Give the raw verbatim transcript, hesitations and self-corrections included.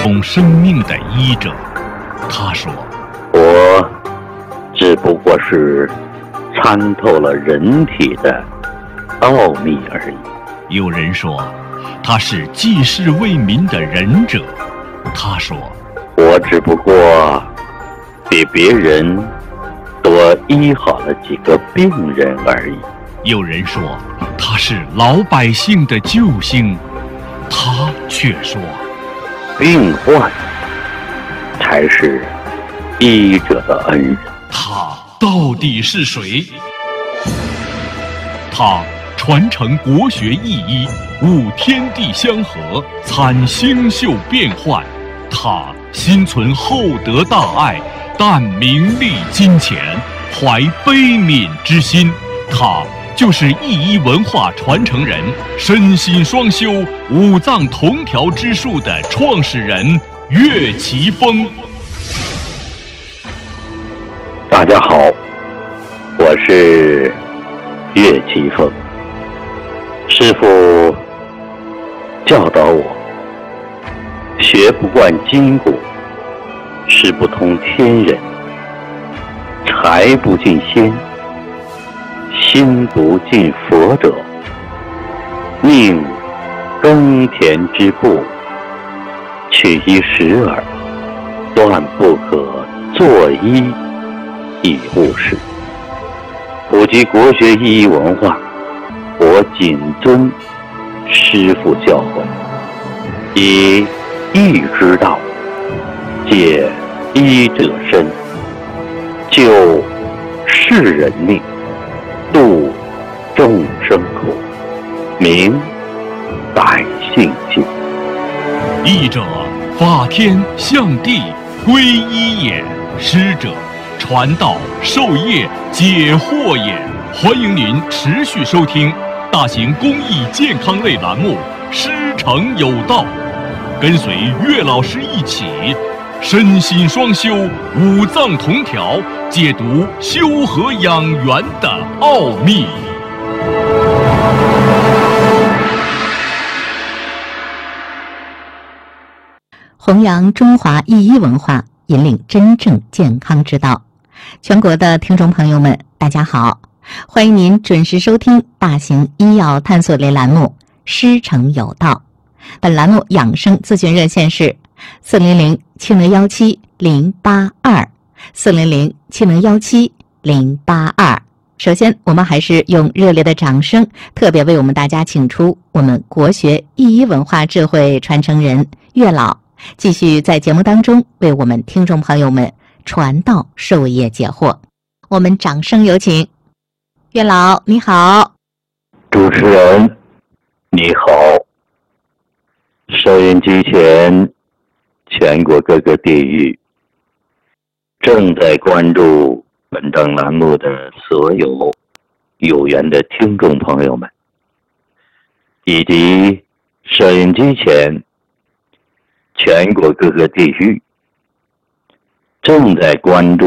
供生命的医者。他说， 我只不过是参透了人体的奥秘而已。 有人说他是济世为民的仁者。他说， 我只不过比别人多医好了几个病人而已。 有人说他是老百姓的救星。他却说， 病患才是医者的恩人。 他到底是谁？他传承国学意医，悟天地相合，参星宿变幻。他心存厚德大爱，淡名利金钱，怀悲悯之心。他就是意医文化传承人，身心双修，五脏同调之术的创始人岳奇峰。 大家好，我是岳奇峰。师父教导我，学不惯筋骨，识不通天人，财不进仙，心不进佛者，宁耕田之步，取一时耳，断不可作医以务事。普及国学意义文化，我谨遵师父教诲，以义之道解医者身，救世人命，度众生苦，明百姓心。 医者，法天象地，归一也；师者，传道授业解惑也。欢迎您持续收听大型公益健康类栏目《师承有道》，跟随岳老师一起身心双修，五脏同调，解读修和养元的奥秘。 弘扬中华医医文化，引领真正健康之道。全国的听众朋友们，大家好，欢迎您准时收听大型医药探索类栏目《师承有道》。本栏目养生咨询热线是四零零七零幺七零八二，四零零七零幺七零八二。首先，我们还是用热烈的掌声，特别为我们大家请出我们国学医医文化智慧传承人岳老，继续在节目当中为我们听众朋友们传道授业解惑。我们掌声有请。岳老你好。 主持人你好。收音机前全国各个地域正在关注本档栏目的所有有缘的听众朋友们，以及收音机前全国各个地域正在关注